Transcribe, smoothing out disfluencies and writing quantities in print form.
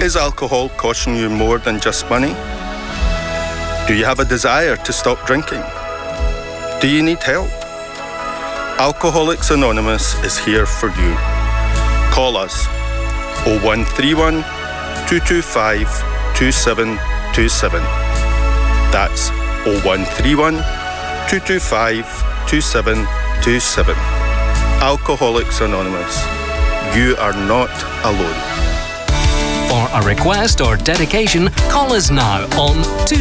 Is alcohol costing you more than just money? Do you have a desire to stop drinking? Do you need help? Alcoholics Anonymous is here for you. Call us 0131 225 2727. That's 0131 225 2727. Alcoholics Anonymous. You are not alone. For a request or dedication, call us now on